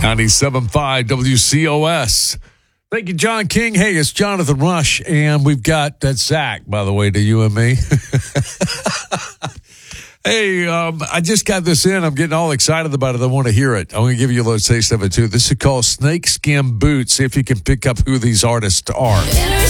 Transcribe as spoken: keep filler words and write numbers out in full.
ninety-seven point five W C O S. Thank you, John King. Hey, it's Jonathan Rush, and we've got that Zach, by the way, to you and me. Hey, um, I just got this in. I'm getting all excited about it. I want to hear it. I'm going to give you a little taste of it, too. This is called Snakeskin Boots. See if you can pick up who these artists are.